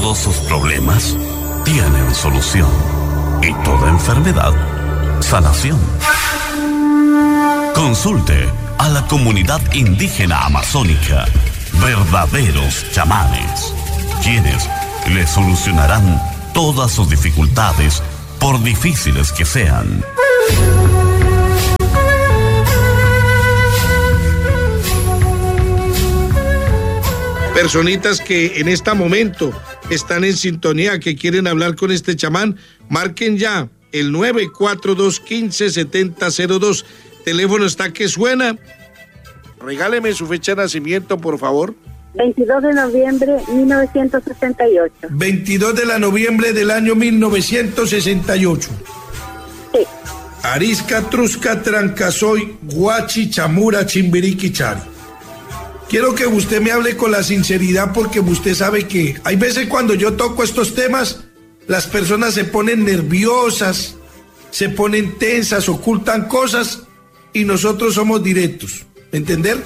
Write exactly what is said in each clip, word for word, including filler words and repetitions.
Todos sus problemas tienen solución. Y toda enfermedad, sanación. Consulte a la comunidad indígena amazónica, verdaderos chamanes, quienes le solucionarán todas sus dificultades, por difíciles que sean. Personitas que en este momento están en sintonía, que quieren hablar con este chamán, marquen ya el nueve cuatro dos uno cinco siete cero cero dos. Teléfono está que suena. Regáleme su fecha de nacimiento, por favor. veintidós de noviembre de mil novecientos sesenta y ocho. veintidós de la noviembre del año mil novecientos sesenta y ocho. Sí. Arisca, Trusca, Trancasoy, Guachi, Chamura, Chimbiriqui, Chari. Quiero que usted me hable con la sinceridad, porque usted sabe que hay veces cuando yo toco estos temas, las personas se ponen nerviosas, se ponen tensas, ocultan cosas, y nosotros somos directos. ¿Entender?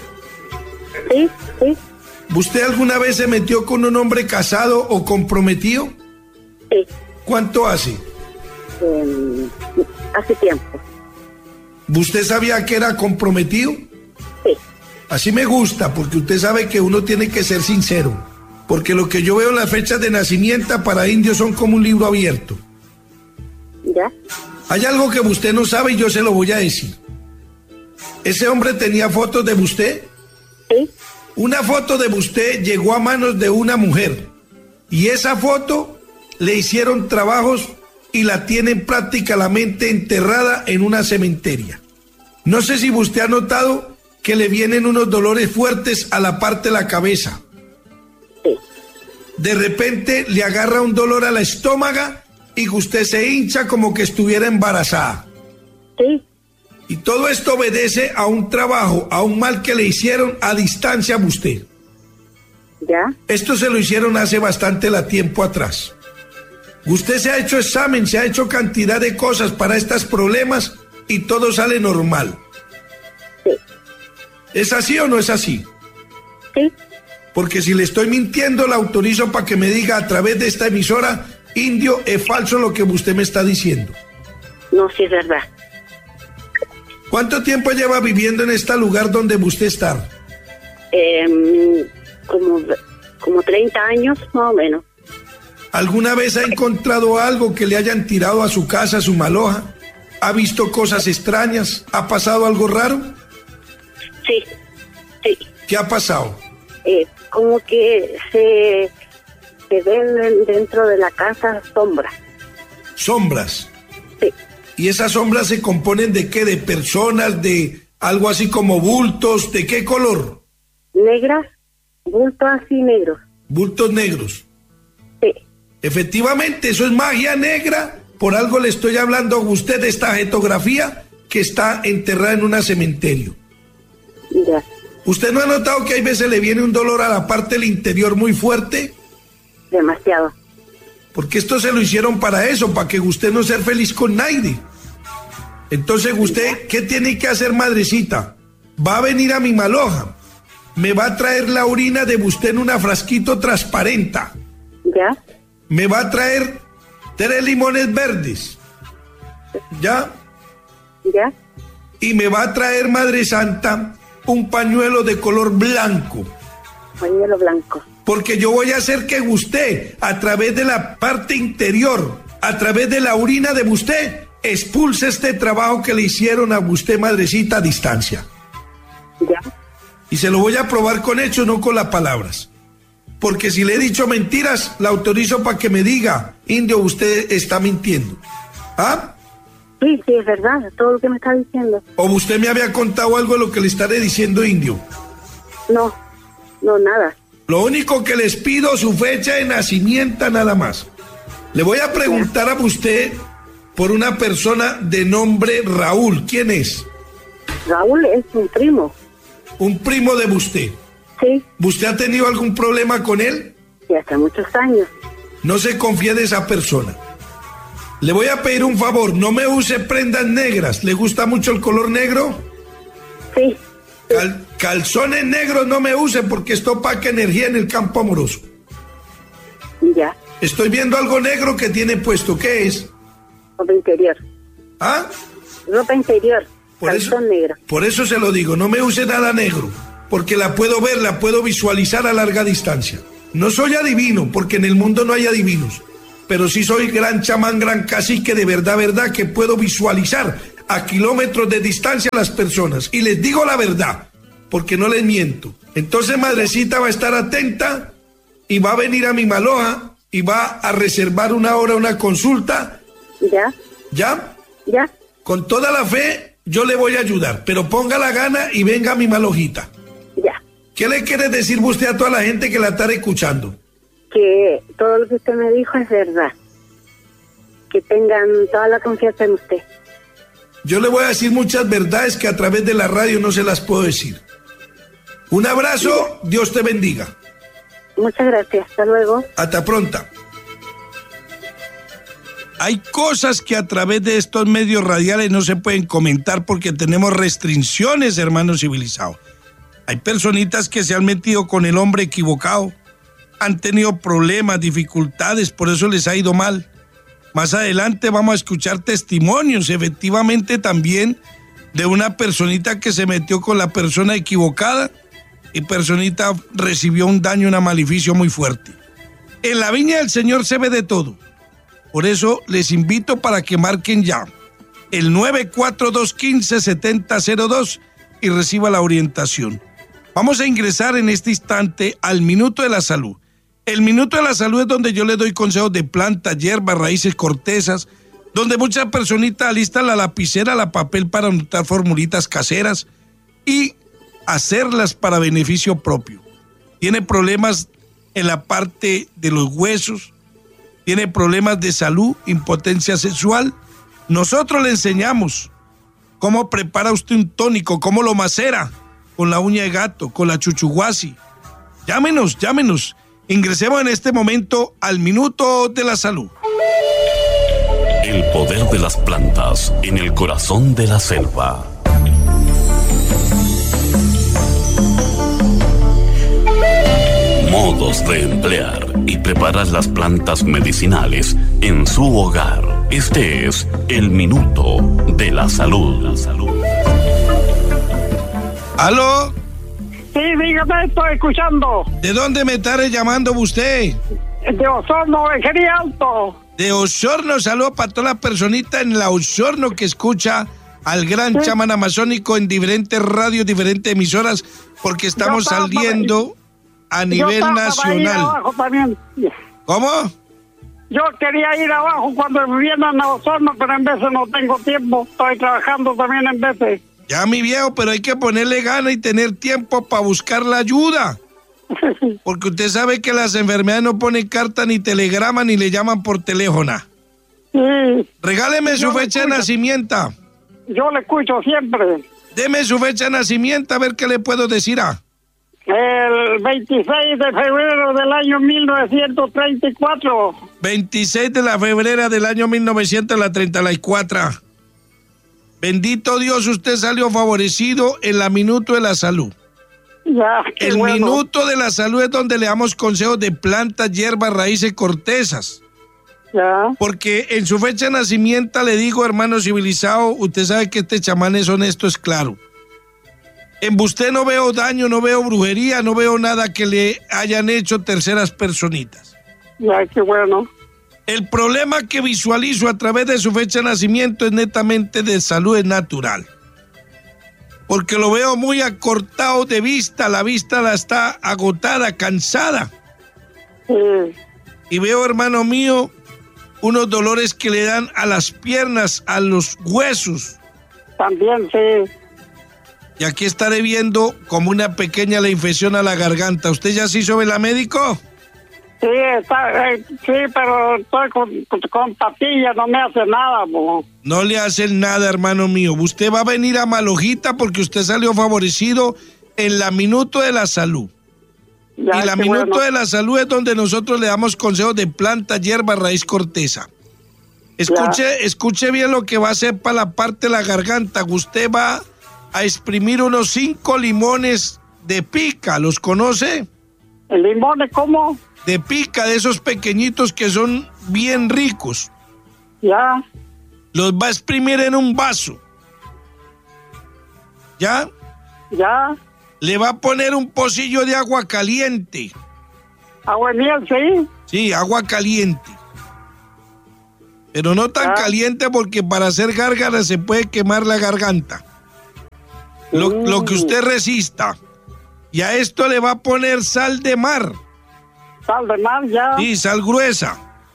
Sí, sí. ¿Usted alguna vez se metió con un hombre casado o comprometido? Sí. ¿Cuánto hace? Eh, hace tiempo. ¿Usted sabía que era comprometido? Sí. Así me gusta, porque usted sabe que uno tiene que ser sincero. Porque lo que yo veo en las fechas de nacimiento para indios son como un libro abierto. ¿Ya? Hay algo que usted no sabe y yo se lo voy a decir. ¿Ese hombre tenía fotos de usted? Sí. Una foto de usted llegó a manos de una mujer. Y esa foto le hicieron trabajos y la tienen prácticamente enterrada en una cementeria. No sé si usted ha notado que le vienen unos dolores fuertes a la parte de la cabeza. Sí. De repente le agarra un dolor a la estómago y usted se hincha como que estuviera embarazada. Sí. Y todo esto obedece a un trabajo, a un mal que le hicieron a distancia a usted. ¿Ya? Esto se lo hicieron hace bastante la tiempo atrás. Usted se ha hecho examen, se ha hecho cantidad de cosas para estos problemas y todo sale normal. Sí. ¿Es así o no es así? Sí. Porque si le estoy mintiendo, la autorizo para que me diga a través de esta emisora, indio, es falso lo que usted me está diciendo. No, sí es verdad. ¿Cuánto tiempo lleva viviendo en este lugar donde usted está? Eh, como, como treinta años, más o menos. ¿Alguna vez ha encontrado algo que le hayan tirado a su casa, a su maloja? ¿Ha visto cosas extrañas? ¿Ha pasado algo raro? Sí, sí. ¿Qué ha pasado? Eh, como que se, se ven dentro de la casa sombras. ¿Sombras? Sí. ¿Y esas sombras se componen de qué? ¿De personas? ¿De algo así como bultos? ¿De qué color? Negras, bultos así negros. Bultos negros. Sí. Efectivamente, eso es magia negra. Por algo le estoy hablando a usted de esta jetografía que está enterrada en un cementerio. Ya. ¿Usted no ha notado que hay veces le viene un dolor a la parte del interior muy fuerte? Demasiado. Porque esto se lo hicieron para eso, para que usted no sea feliz con nadie. Entonces usted, ¿qué tiene que hacer, madrecita? Va a venir a mi maloja, me va a traer la orina de usted en una frasquito transparente. ¿Ya? Me va a traer tres limones verdes. ¿Ya? ¿Ya? Y me va a traer, Madre Santa, un pañuelo de color blanco. Pañuelo blanco. Porque yo voy a hacer que usted, a través de la parte interior, a través de la orina de usted, expulse este trabajo que le hicieron a usted, madrecita, a distancia. Ya. Y se lo voy a probar con hechos, no con las palabras. Porque si le he dicho mentiras, la autorizo para que me diga, indio, usted está mintiendo. ¿Ah? Sí, sí, es verdad, todo lo que me está diciendo. ¿O usted me había contado algo de lo que le estaré diciendo, indio? No, no, nada. Lo único que les pido, su fecha de nacimiento, nada más. Le voy a preguntar a usted por una persona de nombre Raúl. ¿Quién es? Raúl es un primo. Un primo de usted. Sí. ¿Usted ha tenido algún problema con él? Sí, hace muchos años. No se confíe de esa persona. Le voy a pedir un favor, no me use prendas negras. ¿Le gusta mucho el color negro? Sí. Cal- calzones negros no me use porque esto opaca energía en el campo amoroso. Ya. Estoy viendo algo negro que tiene puesto. ¿Qué es? Ropa interior. ¿Ah? Ropa interior. Por eso, negro. por eso se lo digo, no me use nada negro, porque la puedo ver, la puedo visualizar a larga distancia. No soy adivino, porque en el mundo no hay adivinos, pero sí soy gran chamán, gran cacique de verdad, verdad, que puedo visualizar a kilómetros de distancia a las personas. Y les digo la verdad, porque no les miento. Entonces, madrecita va a estar atenta y va a venir a mi maloja y va a reservar una hora, una consulta. ¿Ya? ¿Ya? ¿Ya? Con toda la fe, yo le voy a ayudar, pero ponga la gana y venga a mi malojita. Ya. ¿Qué le quiere decir usted a toda la gente que la está escuchando? Que todo lo que usted me dijo es verdad. Que tengan toda la confianza en usted. Yo le voy a decir muchas verdades que a través de la radio no se las puedo decir. Un abrazo, Dios te bendiga. Muchas gracias, hasta luego. Hasta pronto. Hay cosas que a través de estos medios radiales no se pueden comentar porque tenemos restricciones, hermanos civilizados. Hay personitas que se han metido con el hombre equivocado, han tenido problemas, dificultades, por eso les ha ido mal. Más adelante vamos a escuchar testimonios, efectivamente también, de una personita que se metió con la persona equivocada y personita recibió un daño, un maleficio muy fuerte. En la viña del Señor se ve de todo. Por eso les invito para que marquen ya el nueve cuatro dos uno cinco, siete cero cero dos y reciba la orientación. Vamos a ingresar en este instante al Minuto de la Salud. El Minuto de la Salud es donde yo les doy consejos de plantas, hierbas, raíces, cortezas, donde muchas personitas alistan la lapicera, la papel para anotar formulitas caseras y hacerlas para beneficio propio. Tiene problemas en la parte de los huesos, tiene problemas de salud, impotencia sexual. Nosotros le enseñamos cómo prepara usted un tónico, cómo lo macera con la uña de gato, con la chuchuguasi. Llámenos, llámenos. Ingresemos en este momento al Minuto de la Salud. El poder de las plantas en el corazón de la selva. Modos de emplear y preparar las plantas medicinales en su hogar. Este es el Minuto de la Salud. La salud. ¿Aló? Sí, dígame, estoy escuchando. ¿De dónde me está llamando usted? De Osorno, Vejería Alto. De Osorno, saludo para toda la personita en la Osorno que escucha al gran sí. chamán amazónico en diferentes radios, diferentes emisoras, porque estamos saliendo a nivel yo nacional. Ir abajo también. ¿Cómo? Yo quería ir abajo cuando vivían en Osorno, pero en veces no tengo tiempo. Estoy trabajando también en veces. Ya, mi viejo, pero hay que ponerle gana y tener tiempo para buscar la ayuda. Porque usted sabe que las enfermedades no ponen carta ni telegrama ni le llaman por teléfono. Sí. Regáleme su fecha de nacimiento. Yo le escucho siempre. Deme su fecha de nacimiento a ver qué le puedo decir. Ah. El veintiséis de febrero del año mil novecientos treinta y cuatro. veintiséis de la febrero del año mil novecientos treinta y cuatro. Bendito Dios, usted salió favorecido en la Minuto de la Salud. Ya, el bueno. Minuto de la Salud es donde le damos consejos de plantas, hierbas, raíces, cortezas. Ya. Porque en su fecha de nacimiento le digo, hermano civilizado, usted sabe que este chamán es honesto, es claro. En usted no veo daño, no veo brujería, no veo nada que le hayan hecho terceras personitas. Ya, qué bueno. El problema que visualizo a través de su fecha de nacimiento es netamente de salud natural. Porque lo veo muy acortado de vista, la vista la está agotada, cansada. Sí. Y veo, hermano mío, unos dolores que le dan a las piernas, a los huesos. También, sí. Y aquí estaré viendo como una pequeña la infección a la garganta. ¿Usted ya se hizo ver la médico? Sí, está, eh, sí, pero estoy con, con, con pastillas, no me hace nada, bo. No le hacen nada, hermano mío. Usted va a venir a Malojita porque usted salió favorecido en la Minuto de la Salud. Ya, y la Minuto bueno. de la Salud es donde nosotros le damos consejos de planta, hierba, raíz, corteza. Escuche, ya. escuche bien lo que va a hacer para la parte de la garganta. Usted va a exprimir unos cinco limones de pica. ¿Los conoce? ¿El limón es cómo? de pica, de esos pequeñitos que son bien ricos. Ya. Los va a exprimir en un vaso. ¿Ya? Ya. Le va a poner un pocillo de agua caliente. Agua de miel, sí. Sí, agua caliente. Pero no tan Ah. caliente porque para hacer gárgaras se puede quemar la garganta. Lo, Mm. lo que usted resista. Y a esto le va a poner sal de mar. Sal de mar, ya. Sí, sal gruesa.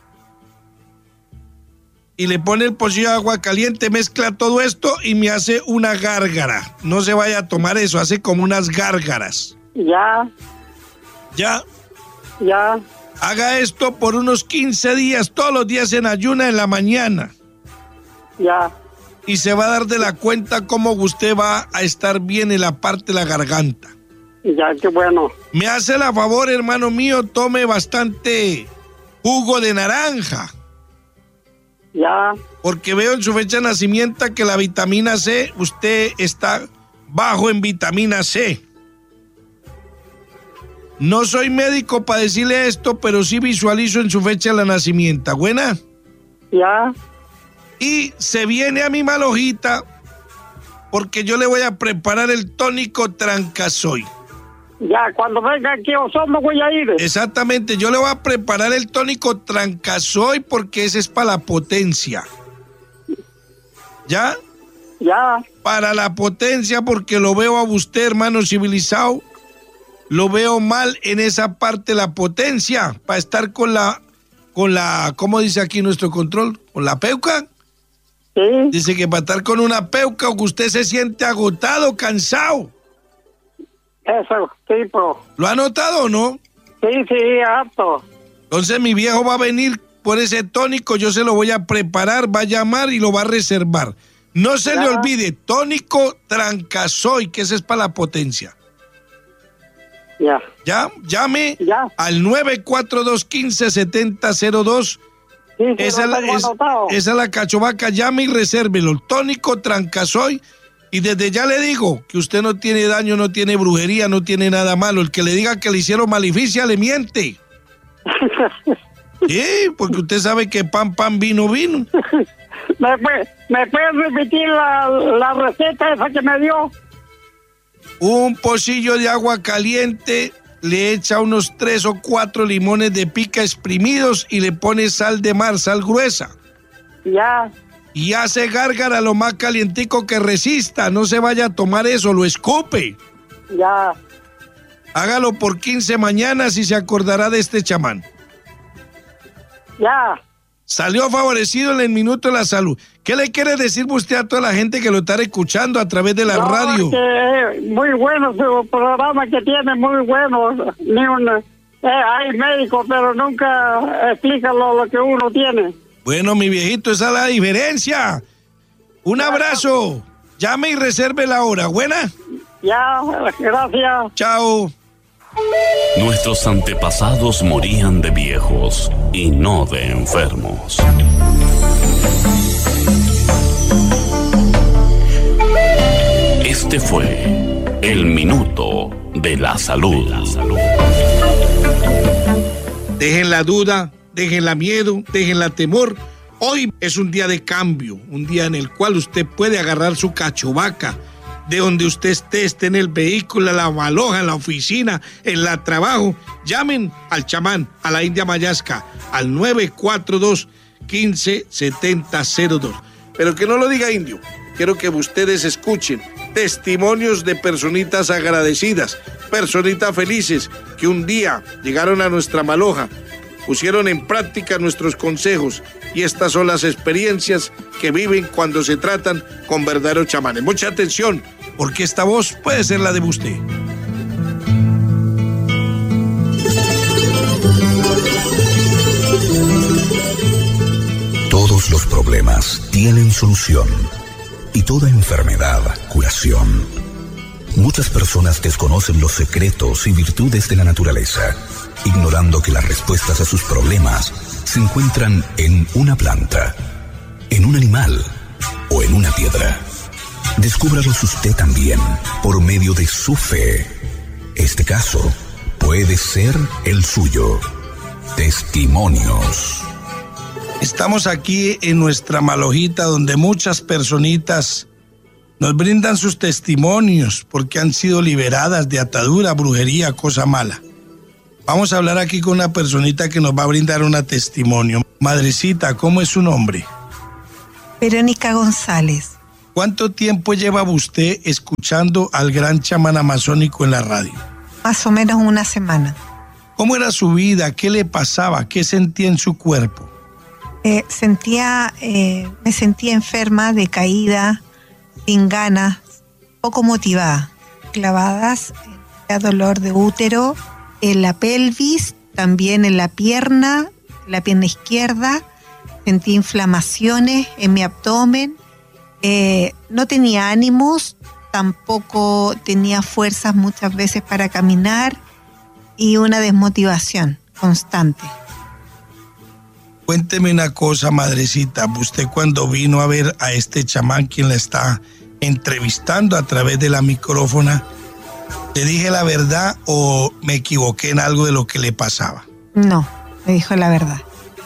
Y le pone el pocillo de agua caliente, mezcla todo esto y me hace una gárgara. No se vaya a tomar eso, hace como unas gárgaras. Ya. ¿Ya? Ya. Haga esto por unos quince días, todos los días en ayuna en la mañana. Ya. Y se va a dar de la cuenta cómo usted va a estar bien en la parte de la garganta. Ya, qué bueno. Me hace el favor, hermano mío, tome bastante jugo de naranja. Ya. Porque veo en su fecha de nacimiento que la vitamina C, usted está bajo en vitamina C. No soy médico para decirle esto, pero sí visualizo en su fecha de nacimiento. ¿Buena? Ya. Y se viene a mi malojita porque yo le voy a preparar el tónico Trancasoy. Ya, cuando venga aquí a Osorno voy a ir. Exactamente, yo le voy a preparar el tónico Trancasoy porque ese es para la potencia. ¿Ya? Ya. Para la potencia porque lo veo a usted, hermano civilizado. Lo veo mal en esa parte de la potencia. Para estar con la, con la, ¿cómo dice aquí nuestro control? ¿Con la peuca? Sí. Dice que para estar con una peuca o que usted se siente agotado, cansado. Eso, tipo. ¿Lo ha notado o no? Sí, sí, apto. Entonces mi viejo va a venir por ese tónico, yo se lo voy a preparar, va a llamar y lo va a reservar. No se Ya. le olvide, tónico Trancasoy, que ese es para la potencia. Ya. Ya, llame Ya. al nueve cuatro dos, uno cinco, siete cero cero dos. Sí, sí, Esa, lo es la- tengo es- anotado. esa es la cachovaca, llame y resérvelo. El tónico Trancasoy. Y desde ya le digo que usted no tiene daño, no tiene brujería, no tiene nada malo. El que le diga que le hicieron maleficia le miente. Sí, porque usted sabe que pan, pan, vino, vino. ¿Me, puede, ¿Me puedes repetir la, la receta esa que me dio? Un pocillo de agua caliente, le echa unos tres o cuatro limones de pica exprimidos y le pone sal de mar, sal gruesa. Ya. Y hace gárgara lo más calientico que resista. No se vaya a tomar eso, lo escupe. Ya. Hágalo por quince mañanas y se acordará de este chamán. Ya. Salió favorecido en el Minuto de la Salud. ¿Qué le quiere decir usted a toda la gente que lo está escuchando a través de la No, radio? que muy bueno su programa que tiene, muy bueno. Ni un, eh, hay médicos, pero nunca explican lo, lo que uno tiene. Bueno, mi viejito, esa es la diferencia. Un abrazo. Llame y reserve la hora. ¿Buena? Ya, gracias. Chao. Nuestros antepasados morían de viejos y no de enfermos. Este fue el Minuto de la Salud. Dejen la duda, dejen la miedo, dejen la temor. Hoy es un día de cambio, un día en el cual usted puede agarrar su cachovaca de donde usted esté, esté en el vehículo, en la maloja, en la oficina, en la trabajo. Llamen al chamán, a la India Mayasca, al nueve cuatro dos, uno cinco, siete cero cero dos. Pero que no lo diga indio. Quiero que ustedes escuchen testimonios de personitas agradecidas, personitas felices que un día llegaron a nuestra maloja, pusieron en práctica nuestros consejos y estas son las experiencias que viven cuando se tratan con verdaderos chamanes. Mucha atención, porque esta voz puede ser la de usted. Todos los problemas tienen solución y toda enfermedad curación. Muchas personas desconocen los secretos y virtudes de la naturaleza, ignorando que las respuestas a sus problemas se encuentran en una planta, en un animal o en una piedra. Descúbralos usted también por medio de su fe. Este caso puede ser el suyo. Testimonios. Estamos aquí en nuestra Malojita, donde muchas personitas nos brindan sus testimonios porque han sido liberadas de atadura, brujería, cosa mala. Vamos a hablar aquí con una personita que nos va a brindar un testimonio. Madrecita, ¿cómo es su nombre? Verónica González. ¿Cuánto tiempo lleva usted escuchando al gran chamán amazónico en la radio? Más o menos una semana. ¿Cómo era su vida? ¿Qué le pasaba? ¿Qué sentía en su cuerpo? Eh, sentía, eh, me sentía enferma, decaída, sin ganas, poco motivada. Clavadas, eh, dolor de útero, en la pelvis, también en la pierna, en la pierna izquierda. Sentí inflamaciones en mi abdomen. Eh, no tenía ánimos, tampoco tenía fuerzas muchas veces para caminar y una desmotivación constante. Cuénteme una cosa, madrecita. Usted cuando vino a ver a este chamán, quien la está entrevistando a través de la micrófona, ¿le dije la verdad o me equivoqué en algo de lo que le pasaba? No, me dijo la verdad.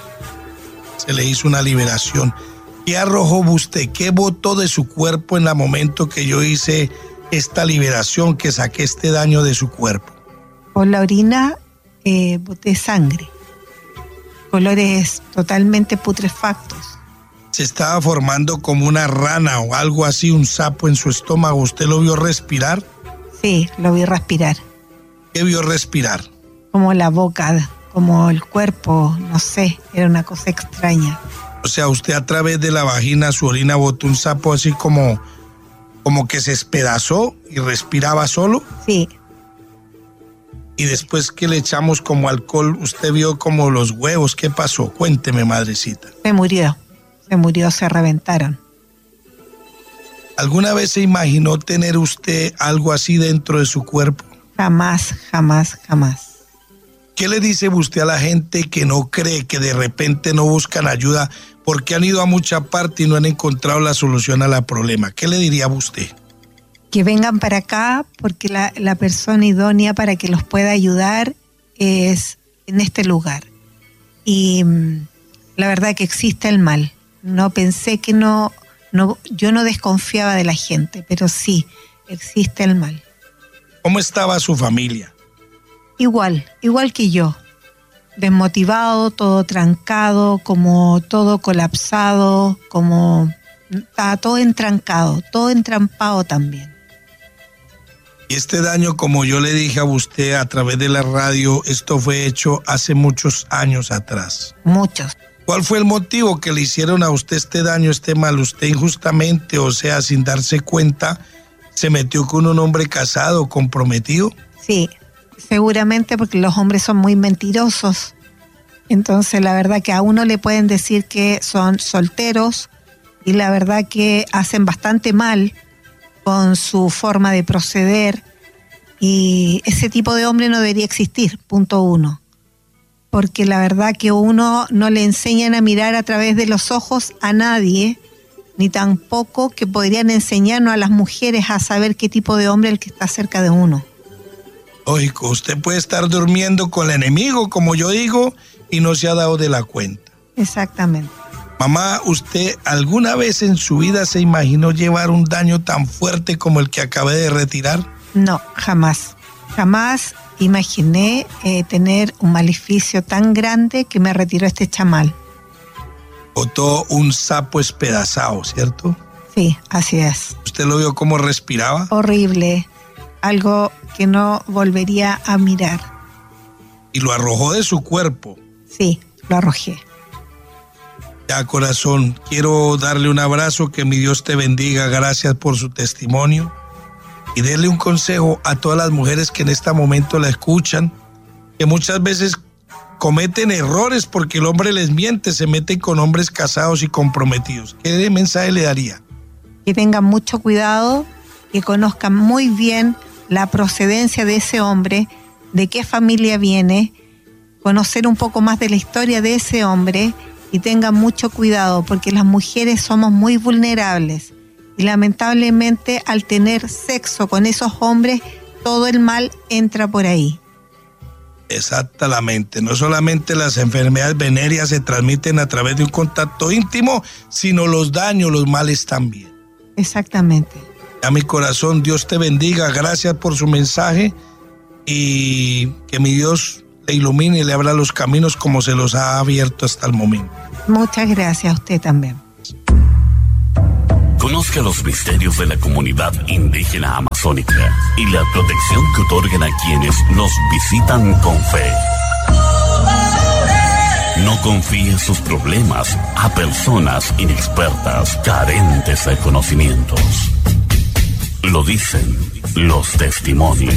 Se le hizo una liberación. ¿Qué arrojó usted? ¿Qué botó de su cuerpo en el momento que yo hice esta liberación, que saqué este daño de su cuerpo? Por la orina eh, boté sangre. Colores totalmente putrefactos. Se estaba formando como una rana o algo así, un sapo en su estómago. ¿Usted lo vio respirar? Sí, lo vi respirar. ¿Qué vio respirar? Como la boca, como el cuerpo, no sé, era una cosa extraña. O sea, usted a través de la vagina, su orina botó un sapo así como, como que se espedazó y respiraba solo. Sí. Y después que le echamos como alcohol, usted vio como los huevos. ¿Qué pasó? Cuénteme, madrecita. Se murió, se murió, se reventaron. ¿Alguna vez se imaginó tener usted algo así dentro de su cuerpo? Jamás, jamás, jamás. ¿Qué le dice usted a la gente que no cree, que de repente no buscan ayuda porque han ido a mucha parte y no han encontrado la solución al problema? ¿Qué le diría a usted? Que vengan para acá porque la, la persona idónea para que los pueda ayudar es en este lugar. Y mmm, la verdad que existe el mal. No pensé que no, no, yo no desconfiaba de la gente, pero sí, existe el mal. ¿Cómo estaba su familia? Igual, igual que yo. Desmotivado, todo trancado, como todo colapsado, como estaba todo entrancado, todo entrampado también. Y este daño, como yo le dije a usted a través de la radio, esto fue hecho hace muchos años atrás. Muchos. ¿Cuál fue el motivo que le hicieron a usted este daño, este mal? Usted injustamente, o sea, sin darse cuenta, se metió con un hombre casado, comprometido. Sí, seguramente porque los hombres son muy mentirosos. Entonces, la verdad que a uno le pueden decir que son solteros y la verdad que hacen bastante mal con su forma de proceder, y ese tipo de hombre no debería existir, punto uno. Porque la verdad que uno no le enseñan a mirar a través de los ojos a nadie, ni tampoco que podrían enseñarnos a las mujeres a saber qué tipo de hombre es el que está cerca de uno. Lógico, usted puede estar durmiendo con el enemigo, como yo digo, y no se ha dado de la cuenta. Exactamente. Mamá, ¿usted alguna vez en su vida se imaginó llevar un daño tan fuerte como el que acabé de retirar? No, jamás. Jamás imaginé eh, tener un maleficio tan grande que me retiró este chamal. Botó un sapo espedazado, ¿cierto? Sí, así es. ¿Usted lo vio cómo respiraba? Horrible. Algo que no volvería a mirar. ¿Y lo arrojó de su cuerpo? Sí, lo arrojé. Ya, corazón, quiero darle un abrazo, que mi Dios te bendiga, gracias por su testimonio, y darle un consejo a todas las mujeres que en este momento la escuchan, que muchas veces cometen errores porque el hombre les miente, se meten con hombres casados y comprometidos. ¿Qué mensaje le daría? Que tengan mucho cuidado, que conozcan muy bien la procedencia de ese hombre, de qué familia viene, conocer un poco más de la historia de ese hombre, y tengan mucho cuidado porque las mujeres somos muy vulnerables y lamentablemente al tener sexo con esos hombres todo el mal entra por ahí. Exactamente, no solamente las enfermedades venéreas se transmiten a través de un contacto íntimo, sino los daños, los males también. Exactamente. A mi corazón, Dios te bendiga, gracias por su mensaje y que mi Dios le ilumine y le abra los caminos como se los ha abierto hasta el momento. Muchas gracias a usted también. Conozca los misterios de la comunidad indígena amazónica y la protección que otorgan a quienes nos visitan con fe. No confíe sus problemas a personas inexpertas, carentes de conocimientos. Lo dicen los testimonios.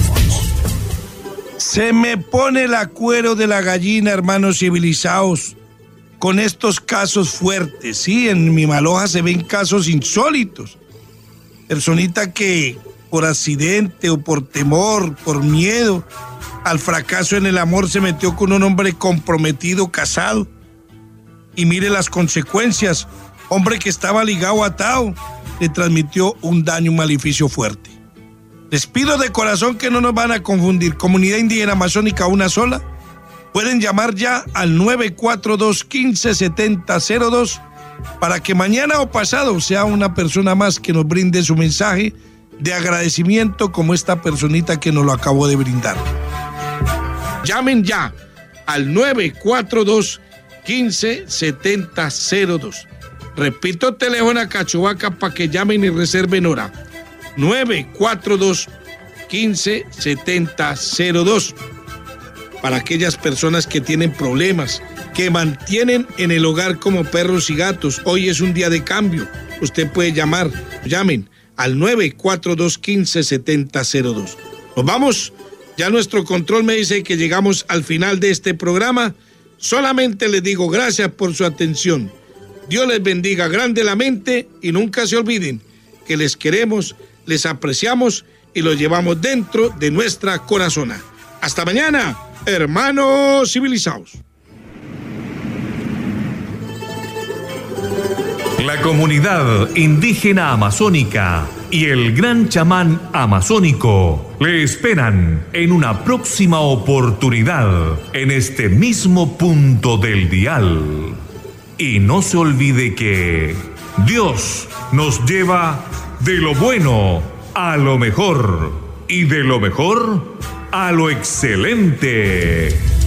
Se me pone el cuero de la gallina, hermanos civilizados, con estos casos fuertes. Sí, en mi Maloja se ven casos insólitos. Personita que por accidente o por temor, por miedo al fracaso en el amor se metió con un hombre comprometido, casado. Y mire las consecuencias. Hombre que estaba ligado, atado, le transmitió un daño, un maleficio fuerte. Les pido de corazón que no nos van a confundir. Comunidad indígena amazónica, una sola. Pueden llamar ya al nueve cuatro dos, uno cinco siete cero cero dos para que mañana o pasado sea una persona más que nos brinde su mensaje de agradecimiento como esta personita que nos lo acabó de brindar. Llamen ya al nueve cuatro dos, uno cinco siete cero dos. Repito, teléfono a Cachovaca para que llamen y reserven hora. nueve cuatro dos, uno cinco siete cero dos. Para aquellas personas que tienen problemas, que mantienen en el hogar como perros y gatos. Hoy es un día de cambio. Usted puede llamar, llamen al nueve cuatro dos, uno cinco siete cero dos. Nos vamos. Ya nuestro control me dice que llegamos al final de este programa. Solamente les digo gracias por su atención. Dios les bendiga grandemente y nunca se olviden que les queremos, les apreciamos y los llevamos dentro de nuestra corazona. Hasta mañana, hermanos civilizados. La comunidad indígena amazónica y el gran chamán amazónico le esperan en una próxima oportunidad en este mismo punto del dial. Y no se olvide que Dios nos lleva de lo bueno a lo mejor y de lo mejor a lo excelente.